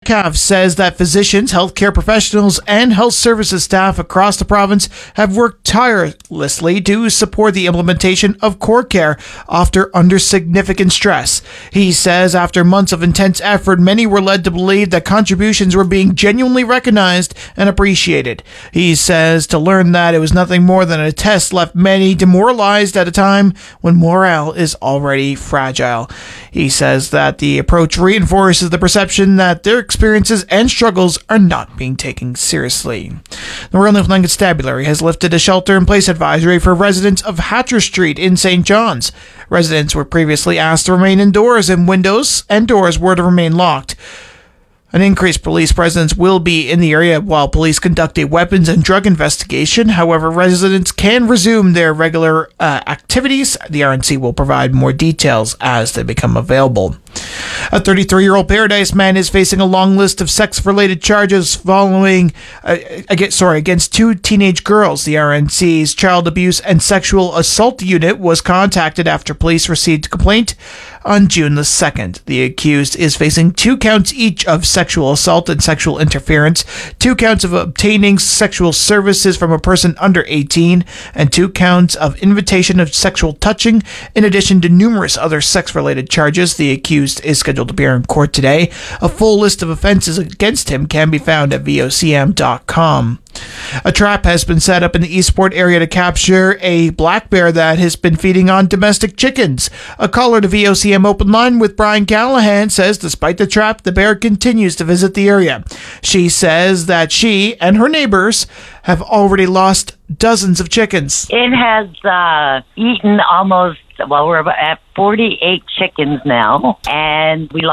Metcalf says that physicians, healthcare professionals, and health services staff across the province have worked tirelessly to support the implementation of Core Care after under significant stress. He says after months of intense effort, many were led to believe that contributions were being genuinely recognized and appreciated. He says to learn that it was nothing more than a test left many demoralized at a time when morale is already fragile. He says that the approach reinforces the perception that their experiences and struggles are not being taken seriously. The Royal Newfoundland Constabulary has lifted a shelter-in-place advisory for residents of Hatcher Street in St. John's. Residents were previously asked to remain indoors, and windows and doors were to remain locked. An increased police presence will be in the area while police conduct a weapons and drug investigation. However, residents can resume their regular activities. The RNC will provide more details as they become available. A 33-year-old Paradise man is facing a long list of sex-related charges against two teenage girls. The RNC's Child Abuse and Sexual Assault Unit was contacted after police received a complaint on June the 2nd. The accused is facing 2 counts each of sexual assault and sexual interference, 2 counts of obtaining sexual services from a person under 18, and 2 counts of invitation of sexual touching, in addition to numerous other sex-related charges. The accused is scheduled to appear in court today. A full list of offenses against him can be found at vocm.com. A trap has been set up in the Eastport area to capture a black bear that has been feeding on domestic chickens. A caller to VOCM Open Line with Brian Callahan says despite the trap, the bear continues to visit the area. She says that she and her neighbors have already lost dozens of chickens. It has eaten almost, we're at 48 chickens now. And we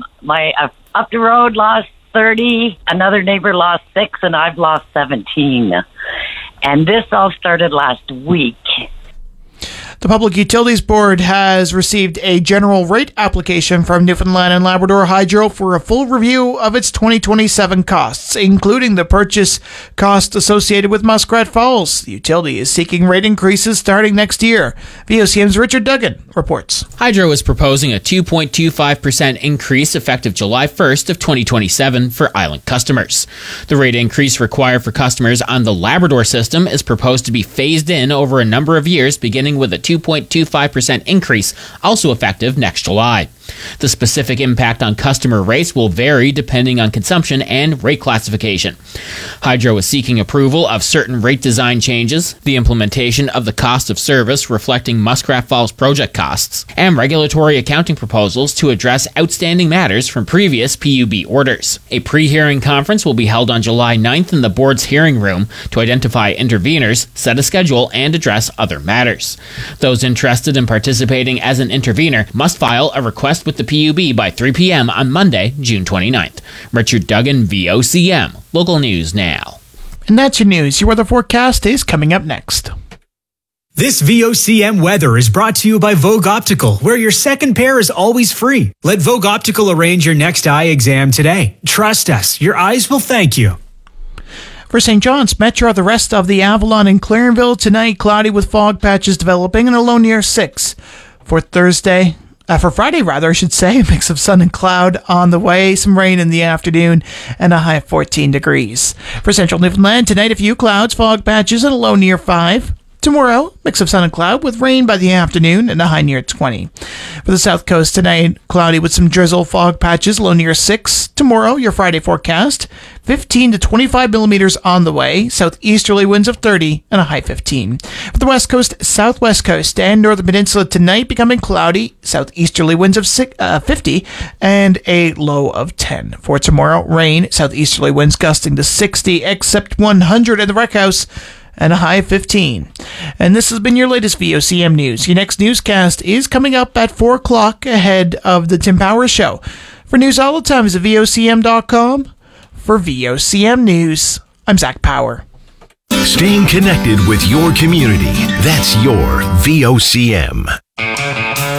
up the road lost 30, another neighbor lost 6, and I've lost 17. And this all started last week. The Public Utilities Board has received a general rate application from Newfoundland and Labrador Hydro for a full review of its 2027 costs, including the purchase cost associated with Muskrat Falls. The utility is seeking rate increases starting next year. VOCM's Richard Duggan reports. Hydro is proposing a 2.25% increase effective July 1st of 2027 for island customers. The rate increase required for customers on the Labrador system is proposed to be phased in over a number of years, beginning with a 2.25% increase, also effective next July. The specific impact on customer rates will vary depending on consumption and rate classification. Hydro is seeking approval of certain rate design changes, the implementation of the cost of service reflecting Muskrat Falls project costs, and regulatory accounting proposals to address outstanding matters from previous PUB orders. A pre-hearing conference will be held on July 9th in the board's hearing room to identify interveners, set a schedule, and address other matters. Those interested in participating as an intervener must file a request with the PUB by 3 p.m. on Monday, June 29th. Richard Duggan, VOCM. Local News Now. And that's your news. Your weather forecast is coming up next. This VOCM weather is brought to you by Vogue Optical, where your second pair is always free. Let Vogue Optical arrange your next eye exam today. Trust us, your eyes will thank you. For St. John's, Metro, the rest of the Avalon and Clarenville tonight, cloudy with fog patches developing and a low near 6. For Friday, a mix of sun and cloud on the way, some rain in the afternoon, and a high of 14 degrees. For Central Newfoundland, tonight a few clouds, fog patches, and a low near 5. Tomorrow, mix of sun and cloud with rain by the afternoon and a high near 20. For the South Coast tonight, cloudy with some drizzle, fog patches, low near 6. Tomorrow, your Friday forecast, 15 to 25 millimeters on the way, southeasterly winds of 30 and a high 15. For the West Coast, Southwest Coast, and Northern Peninsula tonight becoming cloudy, southeasterly winds of 50 and a low of 10. For tomorrow, rain, southeasterly winds gusting to 60, except 100 at the Rec House, and a high of 15. And this has been your latest VOCM News. Your next newscast is coming up at 4 o'clock ahead of the Tim Powers Show. For news all the time, visit VOCM.com. For VOCM News, I'm Zach Power. Staying connected with your community. That's your VOCM.